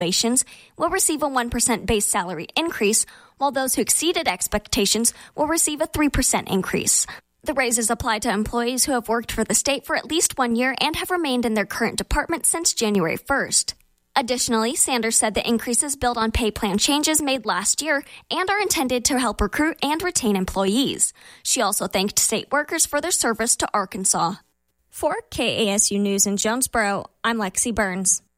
will receive a 1% base salary increase, while those who exceeded expectations will receive a 3% increase. The raises apply to employees who have worked for the state for at least 1 year and have remained in their current department since January 1st. Additionally, Sanders said the increases build on pay plan changes made last year and are intended to help recruit and retain employees. She also thanked state workers for their service to Arkansas. For KASU News in Jonesboro, I'm Lexi Burns.